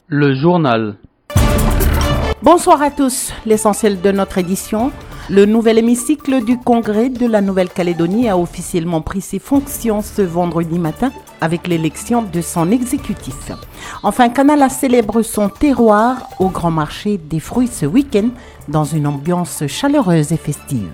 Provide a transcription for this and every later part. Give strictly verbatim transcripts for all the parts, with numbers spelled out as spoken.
Le journal. Bonsoir à tous. L'essentiel de notre édition. Le nouvel hémicycle du Congrès de la Nouvelle-Calédonie a officiellement pris ses fonctions ce vendredi matin avec l'élection de son exécutif. Enfin, Canala célèbre son terroir au grand marché des fruits ce week-end dans une ambiance chaleureuse et festive.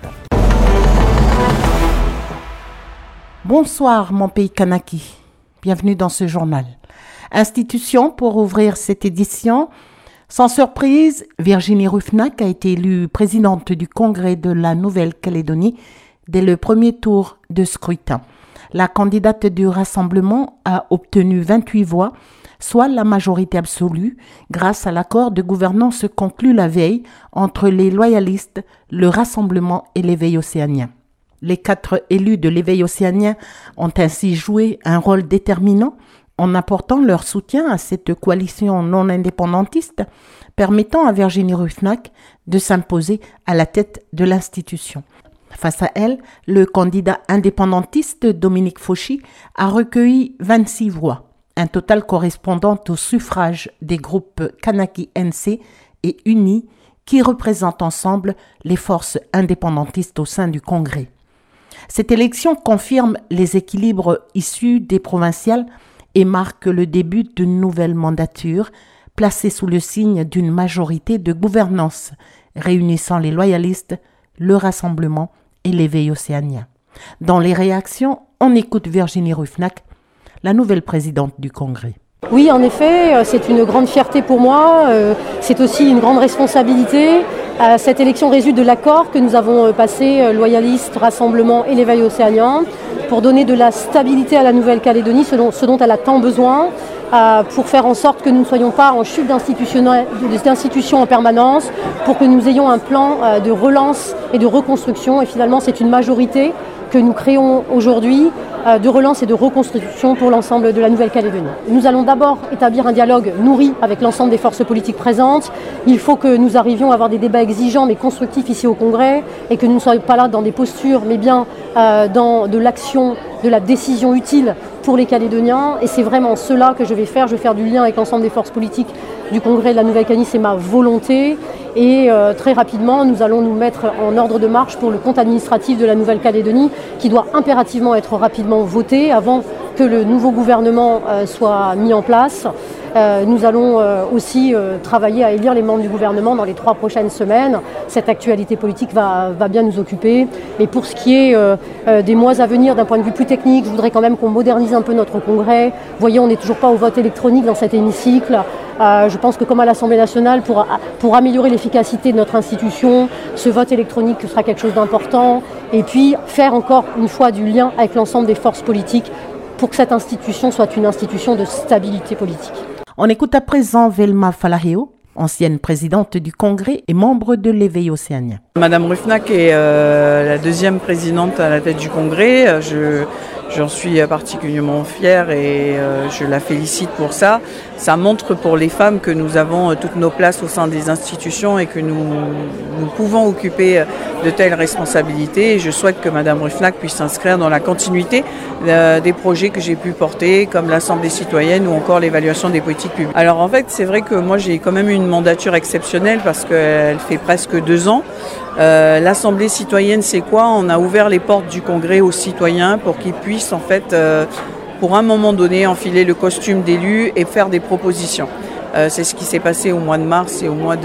Bonsoir mon pays Kanaki. Bienvenue dans ce journal. Institution pour ouvrir cette édition. Sans surprise, Virginie Ruffnack a été élue présidente du Congrès de la Nouvelle-Calédonie dès le premier tour de scrutin. La candidate du Rassemblement a obtenu vingt-huit voix, soit la majorité absolue, grâce à l'accord de gouvernance conclu la veille entre les loyalistes, le Rassemblement et l'Éveil océanien. Les quatre élus de l'Éveil océanien ont ainsi joué un rôle déterminant en apportant leur soutien à cette coalition non indépendantiste, permettant à Virginie Ruffnack de s'imposer à la tête de l'institution. Face à elle, le candidat indépendantiste Dominique Fauchy a recueilli vingt-six voix, un total correspondant au suffrage des groupes Kanaki N C et Uni qui représentent ensemble les forces indépendantistes au sein du Congrès. Cette élection confirme les équilibres issus des provinciales et marque le début d'une nouvelle mandature placée sous le signe d'une majorité de gouvernance réunissant les loyalistes, le Rassemblement et l'Éveil océanien. Dans les réactions, on écoute Virginie Ruffnack, la nouvelle présidente du Congrès. Oui, en effet, c'est une grande fierté pour moi, c'est aussi une grande responsabilité. Cette élection résulte de l'accord que nous avons passé, loyalistes, Rassemblement et l'Éveil océanien, pour donner de la stabilité à la Nouvelle-Calédonie, ce dont, ce dont elle a tant besoin, euh, pour faire en sorte que nous ne soyons pas en chute d'institutions en permanence, pour que nous ayons un plan euh, de relance et de reconstruction. Et finalement, c'est une majorité que nous créons aujourd'hui euh, de relance et de reconstruction pour l'ensemble de la Nouvelle-Calédonie. Nous allons d'abord établir un dialogue nourri avec l'ensemble des forces politiques présentes. Il faut que nous arrivions à avoir des débats exigeants mais constructifs ici au Congrès et que nous ne soyons pas là dans des postures mais bien euh, dans de l'action, de la décision utile pour les Calédoniens. Et c'est vraiment cela que je vais faire. Je vais faire du lien avec l'ensemble des forces politiques du Congrès de la Nouvelle-Calédonie. C'est ma volonté. Et euh, très rapidement, nous allons nous mettre en ordre de marche pour le compte administratif de la Nouvelle-Calédonie qui doit impérativement être rapidement voté avant que le nouveau gouvernement euh, soit mis en place. Euh, nous allons euh, aussi euh, travailler à élire les membres du gouvernement dans les trois prochaines semaines. Cette actualité politique va, va bien nous occuper. Mais pour ce qui est euh, euh, des mois à venir, d'un point de vue plus technique, je voudrais quand même qu'on modernise un peu notre congrès. Vous voyez, on n'est toujours pas au vote électronique dans cet hémicycle. Euh, je pense que comme à l'Assemblée nationale, pour, pour améliorer l'efficacité de notre institution, ce vote électronique sera quelque chose d'important. Et puis faire encore une fois du lien avec l'ensemble des forces politiques pour que cette institution soit une institution de stabilité politique. On écoute à présent Velma Falaheo, ancienne présidente du Congrès et membre de l'Éveil océanien. Madame Ruffnack est euh, la deuxième présidente à la tête du Congrès. Je, j'en suis particulièrement fière et euh, je la félicite pour ça. Ça montre pour les femmes que nous avons euh, toutes nos places au sein des institutions et que nous, nous pouvons occuper de telles responsabilités. Et je souhaite que Madame Ruffnack puisse s'inscrire dans la continuité euh, des projets que j'ai pu porter, comme l'Assemblée citoyenne ou encore l'évaluation des politiques publiques. Alors en fait, c'est vrai que moi j'ai quand même eu une mandature exceptionnelle parce qu'elle fait presque deux ans. Euh, L'Assemblée citoyenne, c'est quoi? On a ouvert les portes du Congrès aux citoyens pour qu'ils puissent en fait, euh, pour un moment donné, enfiler le costume d'élu et faire des propositions. Euh, c'est ce qui s'est passé au mois de mars et au mois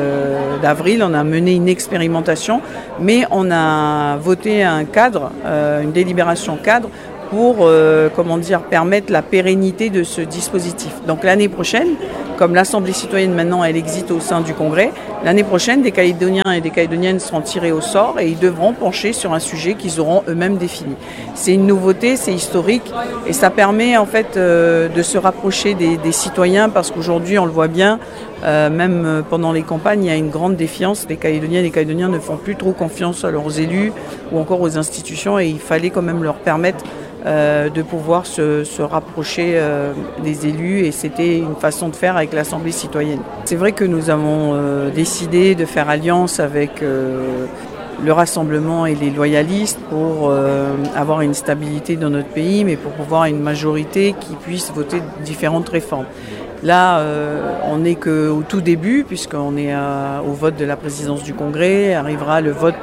d'avril. On a mené une expérimentation, mais on a voté un cadre, euh, une délibération cadre pour euh, comment dire, permettre la pérennité de ce dispositif. Donc l'année prochaine, comme l'Assemblée citoyenne maintenant elle existe au sein du Congrès, l'année prochaine des Calédoniens et des Calédoniennes seront tirés au sort et ils devront pencher sur un sujet qu'ils auront eux-mêmes défini. C'est une nouveauté, c'est historique et ça permet en fait euh, de se rapprocher des, des citoyens parce qu'aujourd'hui on le voit bien, euh, même pendant les campagnes il y a une grande défiance. Les Calédoniens et les Calédoniens ne font plus trop confiance à leurs élus ou encore aux institutions et il fallait quand même leur permettre Euh, de pouvoir se, se rapprocher euh, des élus et c'était une façon de faire avec l'Assemblée citoyenne. C'est vrai que nous avons euh, décidé de faire alliance avec euh, le Rassemblement et les loyalistes pour euh, avoir une stabilité dans notre pays mais pour pouvoir une majorité qui puisse voter différentes réformes. Là, euh, on n'est qu'au tout début, puisqu'on est à, au vote de la présidence du Congrès, arrivera le vote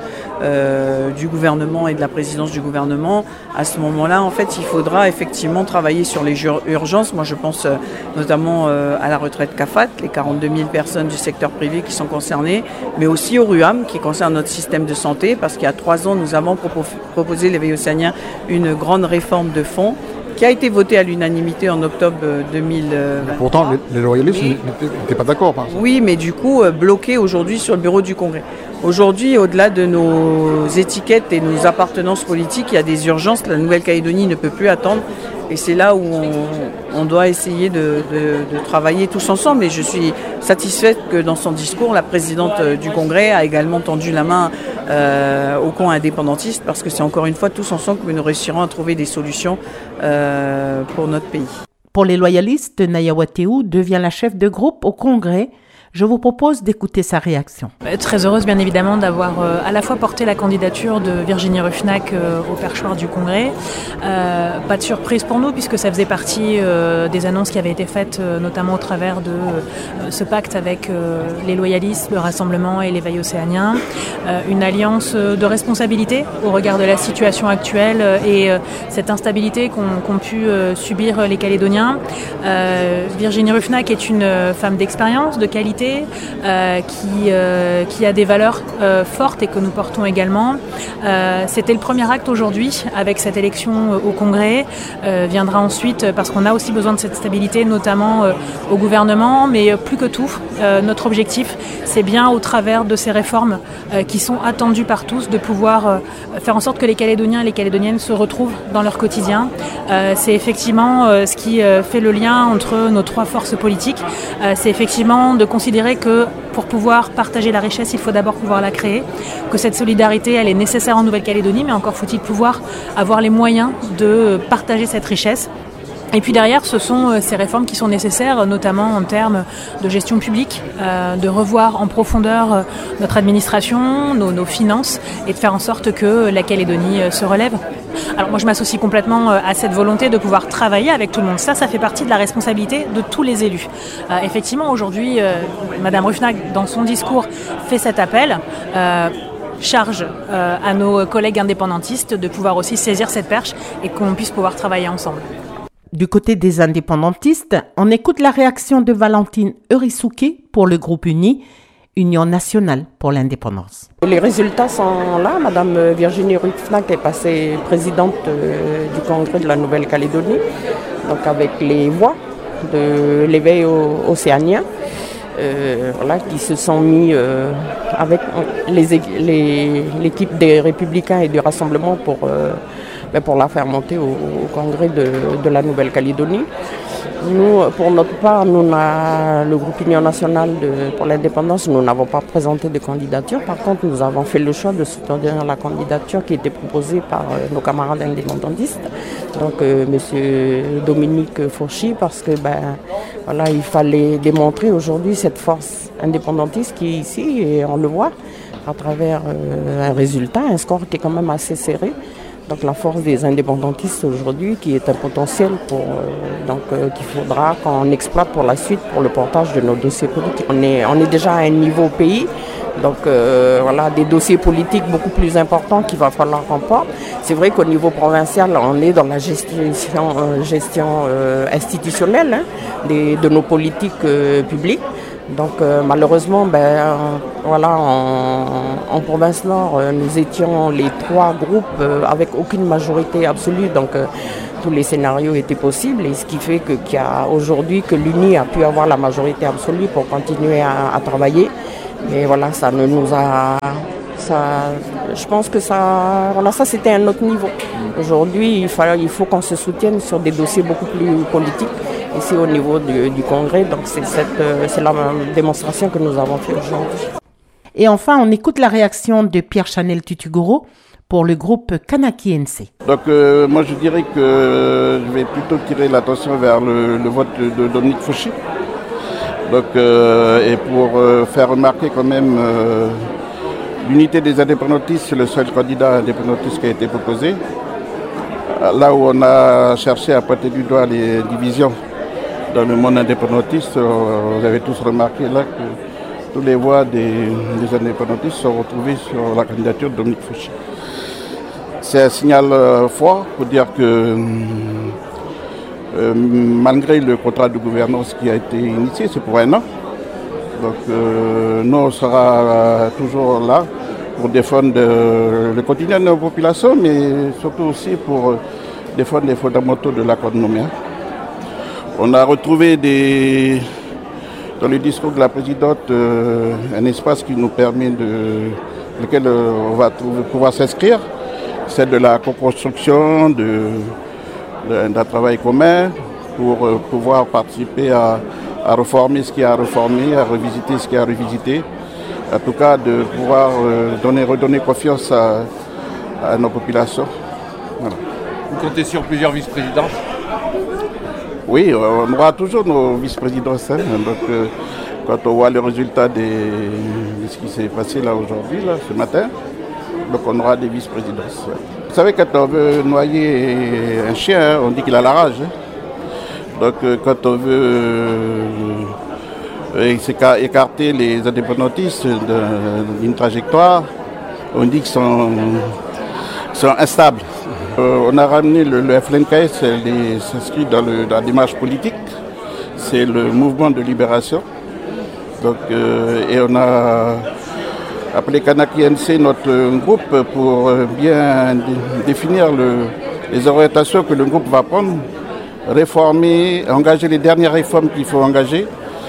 euh, du gouvernement et de la présidence du gouvernement. À ce moment-là, en fait, il faudra effectivement travailler sur les urgences. Moi, je pense euh, notamment euh, à la retraite C A F A T, les quarante-deux mille personnes du secteur privé qui sont concernées, mais aussi au RUAM, qui concerne notre système de santé, parce qu'il y a trois ans, nous avons propos, proposé, l'éveil océanien, une grande réforme de fond, qui a été voté à l'unanimité en octobre deux mille vingt-trois. Pourtant, les, les loyalistes n'étaient pas d'accord. Par exemple. Oui, mais du coup, euh, bloqués aujourd'hui sur le bureau du Congrès. Aujourd'hui, au-delà de nos étiquettes et nos appartenances politiques, il y a des urgences. La Nouvelle-Calédonie ne peut plus attendre. Et c'est là où on, on doit essayer de, de, de travailler tous ensemble. Et je suis satisfaite que dans son discours, la présidente du Congrès a également tendu la main euh, aux camps indépendantistes, parce que c'est encore une fois tous ensemble que nous réussirons à trouver des solutions euh, pour notre pays. Pour les loyalistes, Naya Wateou devient la chef de groupe au Congrès. Je vous propose d'écouter sa réaction. Très heureuse bien évidemment d'avoir euh, à la fois porté la candidature de Virginie Ruffnac euh, au perchoir du Congrès. Euh, pas de surprise pour nous, puisque ça faisait partie euh, des annonces qui avaient été faites euh, notamment au travers de euh, ce pacte avec euh, les loyalistes, le Rassemblement et l'éveil océanien. Euh, une alliance de responsabilité au regard de la situation actuelle euh, et euh, cette instabilité qu'ont, qu'ont pu euh, subir les Calédoniens. Euh, Virginie Ruffnac est une femme d'expérience, de qualité, Euh, qui, euh, qui a des valeurs euh, fortes et que nous portons également. Euh, c'était le premier acte aujourd'hui avec cette élection euh, au Congrès. Euh, viendra ensuite, parce qu'on a aussi besoin de cette stabilité, notamment euh, au gouvernement, mais euh, plus que tout, euh, notre objectif, c'est bien au travers de ces réformes euh, qui sont attendues par tous, de pouvoir euh, faire en sorte que les Calédoniens et les Calédoniennes se retrouvent dans leur quotidien. Euh, c'est effectivement euh, ce qui euh, fait le lien entre nos trois forces politiques. Euh, c'est effectivement de considérer que pour pouvoir partager la richesse, il faut d'abord pouvoir la créer, que cette solidarité, elle est nécessaire en Nouvelle-Calédonie, mais encore faut-il pouvoir avoir les moyens de partager cette richesse. Et puis derrière, ce sont ces réformes qui sont nécessaires, notamment en termes de gestion publique, euh, de revoir en profondeur notre administration, nos, nos finances, et de faire en sorte que la Calédonie se relève. Alors moi je m'associe complètement à cette volonté de pouvoir travailler avec tout le monde. Ça, ça fait partie de la responsabilité de tous les élus. Euh, effectivement, aujourd'hui, euh, Madame Ruffnac, dans son discours, fait cet appel. Euh, charge euh, à nos collègues indépendantistes de pouvoir aussi saisir cette perche et qu'on puisse pouvoir travailler ensemble. Du côté des indépendantistes, on écoute la réaction de Valentine Eurisuke pour le groupe uni, Union nationale pour l'indépendance. Les résultats sont là. Madame Virginie Ruffnac est passée présidente euh, du Congrès de la Nouvelle-Calédonie, donc avec les voix de l'éveil océanien, euh, voilà, qui se sont mis euh, avec les, les, l'équipe des Républicains et du Rassemblement pour, euh, pour la faire monter au, au Congrès de, de la Nouvelle-Calédonie. Nous, pour notre part, nous n'a, le groupe Union nationale de, pour l'indépendance, nous n'avons pas présenté de candidature. Par contre, nous avons fait le choix de soutenir la candidature qui était proposée par euh, nos camarades indépendantistes, donc euh, M. Dominique Fourchy, parce que ben, voilà, il fallait démontrer aujourd'hui cette force indépendantiste qui est ici, et on le voit à travers euh, un résultat, un score qui est quand même assez serré. Donc la force des indépendantistes aujourd'hui, qui est un potentiel pour, euh, donc, euh, qu'il faudra qu'on exploite pour la suite pour le portage de nos dossiers politiques. On est, on est déjà à un niveau pays, donc euh, voilà, des dossiers politiques beaucoup plus importants qu'il va falloir qu'on porte. C'est vrai qu'au niveau provincial, on est dans la gestion, euh, gestion euh, institutionnelle hein, des, de nos politiques euh, publiques. Donc euh, malheureusement, ben, euh, voilà, en, en province nord, euh, nous étions les trois groupes euh, avec aucune majorité absolue, donc euh, tous les scénarios étaient possibles, et ce qui fait que, qu'il y a aujourd'hui que l'U N I a pu avoir la majorité absolue pour continuer à, à travailler. Mais voilà, ça ne nous a... Ça, je pense que ça, voilà, ça c'était un autre niveau. Aujourd'hui, il faut, il faut qu'on se soutienne sur des dossiers beaucoup plus politiques. Ici au niveau du, du Congrès, donc c'est, cette, c'est la démonstration que nous avons fait aujourd'hui. Et enfin, on écoute la réaction de Pierre-Chanel Tutugoro pour le groupe Kanaki N C. Donc euh, moi je dirais que euh, je vais plutôt tirer l'attention vers le, le vote de, de Dominique Fourchy. Donc, euh, et pour euh, faire remarquer quand même euh, l'unité des indépendantistes, c'est le seul candidat indépendantiste qui a été proposé. Là où on a cherché à pointer du doigt les divisions, dans le monde indépendantiste, vous avez tous remarqué là que toutes les voix des, des indépendantistes sont retrouvées sur la candidature de Dominique Fouché. C'est un signal fort pour dire que euh, malgré le contrat de gouvernance qui a été initié, c'est pour un an. Donc euh, nous, on sera toujours là pour défendre euh, le quotidien de nos populations, mais surtout aussi pour euh, défendre les fondamentaux de l'accord de Nouméa. On a retrouvé des, dans le discours de la présidente euh, un espace qui nous permet de, lequel euh, on va trouver, pouvoir s'inscrire. C'est de la co-construction, de, de, d'un travail commun pour euh, pouvoir participer à, à réformer ce qui a réformé, à revisiter ce qui a revisité. En tout cas, de pouvoir euh, donner, redonner confiance à, à nos populations. Voilà. Vous comptez sur plusieurs vice-présidences ? Oui, on aura toujours nos vice-présidences. Hein. Donc, euh, quand on voit le résultat des, de ce qui s'est passé là aujourd'hui, là, ce matin, donc on aura des vice-présidences. Ouais. Vous savez, quand on veut noyer un chien, on dit qu'il a la rage. Hein. Donc, euh, quand on veut euh, écarter les indépendantistes d'une trajectoire, on dit qu'ils sont, sont instables. Euh, on a ramené le, le F L N K S, elle s'inscrit dans, dans la démarche politique. C'est le mouvement de libération. Donc, euh, et on a appelé Kanaki N C notre groupe pour bien dé, définir le, les orientations que le groupe va prendre, réformer, engager les dernières réformes qu'il faut engager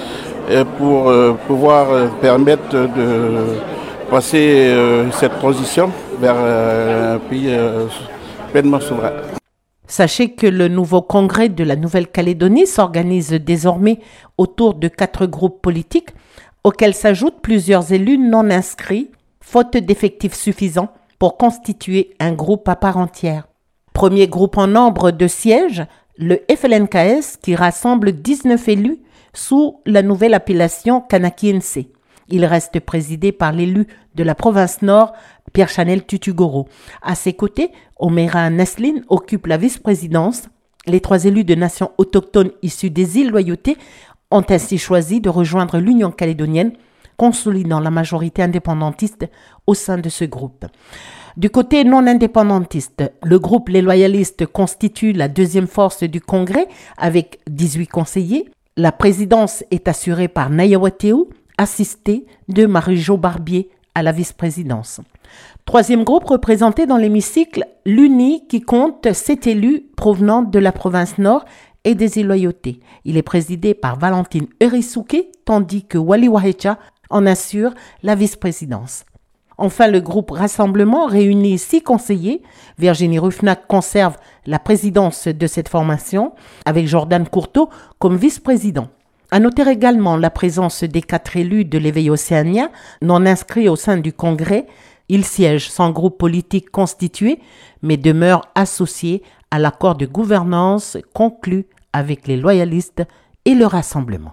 pour euh, pouvoir permettre de passer euh, cette transition vers euh, un pays euh, pleinement souverain. Sachez que le nouveau congrès de la Nouvelle-Calédonie s'organise désormais autour de quatre groupes politiques auxquels s'ajoutent plusieurs élus non inscrits, faute d'effectifs suffisants pour constituer un groupe à part entière. Premier groupe en nombre de sièges, le F L N K S qui rassemble dix-neuf élus sous la nouvelle appellation Kanaki N C. Il reste présidé par l'élu de la province Nord, Pierre-Chanel Tutugoro. À ses côtés, Omera Nesline occupe la vice-présidence. Les trois élus de nations autochtones issus des îles Loyauté ont ainsi choisi de rejoindre l'Union calédonienne, consolidant la majorité indépendantiste au sein de ce groupe. Du côté non indépendantiste, le groupe Les Loyalistes constitue la deuxième force du Congrès avec dix-huit conseillers. La présidence est assurée par Nayawateu, assisté de Marie-Jo Barbier à la vice-présidence. Troisième groupe représenté dans l'hémicycle, l'U N I qui compte sept élus provenant de la province Nord et des îles Loyauté. Il est présidé par Valentine Erisuke, tandis que Wali Wahecha en assure la vice-présidence. Enfin, le groupe Rassemblement réunit six conseillers. Virginie Ruffnac conserve la présidence de cette formation, avec Jordan Courteau comme vice-président. À noter également la présence des quatre élus de l'éveil océanien, non inscrits au sein du Congrès. Ils siègent sans groupe politique constitué, mais demeurent associés à l'accord de gouvernance conclu avec les loyalistes et le Rassemblement.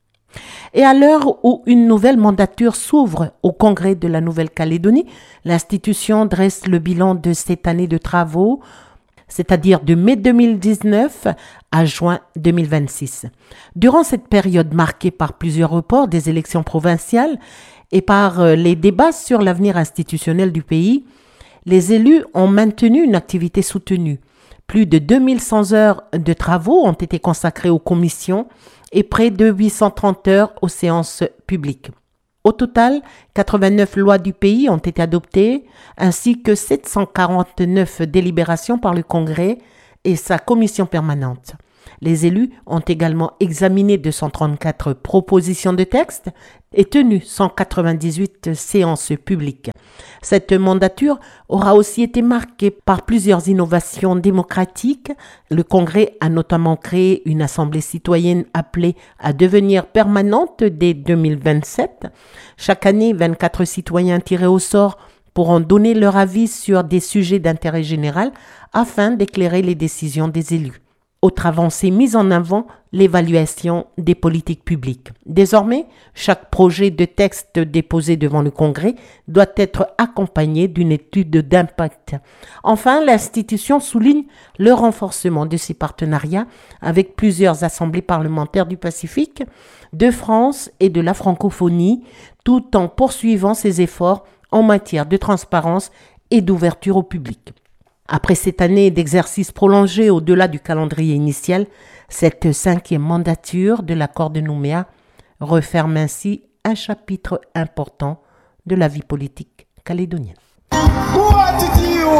Et à l'heure où une nouvelle mandature s'ouvre au Congrès de la Nouvelle-Calédonie, l'institution dresse le bilan de cette année de travaux, c'est-à-dire de mai deux mille dix-neuf à juin deux mille vingt-six. Durant cette période marquée par plusieurs reports des élections provinciales et par les débats sur l'avenir institutionnel du pays, les élus ont maintenu une activité soutenue. Plus de deux mille cent heures de travaux ont été consacrées aux commissions et près de huit cent trente heures aux séances publiques. Au total, quatre-vingt-neuf lois du pays ont été adoptées, ainsi que sept cent quarante-neuf délibérations par le Congrès et sa commission permanente. Les élus ont également examiné deux cent trente-quatre propositions de texte et tenu cent quatre-vingt-dix-huit séances publiques. Cette mandature aura aussi été marquée par plusieurs innovations démocratiques. Le Congrès a notamment créé une assemblée citoyenne appelée à devenir permanente dès deux mille vingt-sept. Chaque année, vingt-quatre citoyens tirés au sort pourront donner leur avis sur des sujets d'intérêt général afin d'éclairer les décisions des élus. Autre avancée mise en avant, l'évaluation des politiques publiques. Désormais, chaque projet de texte déposé devant le Congrès doit être accompagné d'une étude d'impact. Enfin, l'institution souligne le renforcement de ses partenariats avec plusieurs assemblées parlementaires du Pacifique, de France et de la francophonie, tout en poursuivant ses efforts en matière de transparence et d'ouverture au public. Après cette année d'exercice prolongé au-delà du calendrier initial, cette cinquième mandature de l'accord de Nouméa referme ainsi un chapitre important de la vie politique calédonienne.